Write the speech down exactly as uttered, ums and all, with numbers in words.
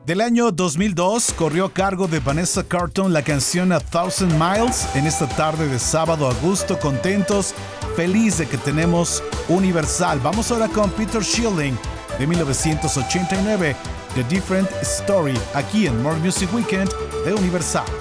Del año dos mil dos corrió a cargo de Vanessa Carlton la canción A Thousand Miles. En esta tarde de sábado a gusto, contentos, feliz de que tenemos Universal. Vamos ahora con Peter Schilling de mil novecientos ochenta y nueve, The Different Story, aquí en More Music Weekend de Universal.